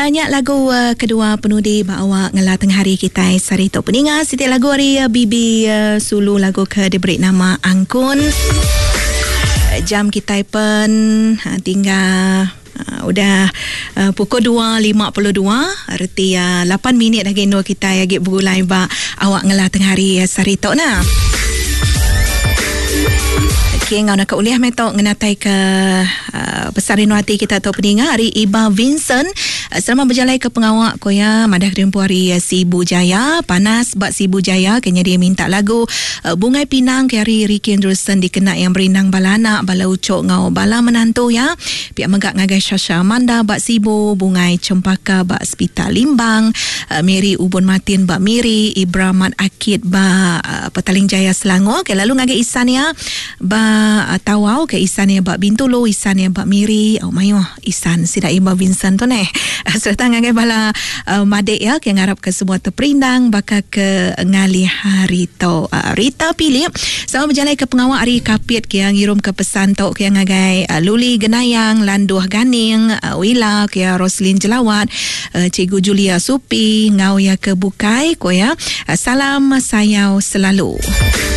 Nyak lagu kedua penudi bawa ngela tengah hari kita sarito peninga setiap lagu hari Bibi Sulu lagu ke diberi nama Angkun. Jam kita pun tinggal udah pukul 2.52 arti 8 minit lagi no kita lagi berulai ba awak ngela tengah hari sarito na. Okay, ngau nak uliah metok ngenatai ke pesarin hati kita atau peninga hari Iba Vincent selama berjalan ke pengawak ko ya madah tempoh hari Sibu Jaya panas bak Sibu Jaya kenya dia minta lagu Bungai Pinang ke hari Ricky Anderson dikena yang berinang bala anak bala ucok ngau bala menantu ya pihak megak ngagai Syasha Amanda bak Sibu Bungai Cempaka bak Spita Limbang Mary Ubon Martin bak Miri Ibraman Akid bak Petaling Jaya Selangor ke lalu ngagai Isan ya bak Tawau ke Isan ya bak Bintulu Isan ya bak Miri mayo Isan sida Iba Vincent tu neh serta ngagai bala madek ya ke ngarap ke semua terperindang bakal ke ngali hari to Rita Pilih sama berjalan ke pengawak hari Kapit ke yang ngirum ke pesan tok ke yang ngagai Luli Genayang Landuh Ganing Wila ke Roslin Jelawat Cikgu Julia Supi ngau ya ke Bukai ko ya salam sayau selalu.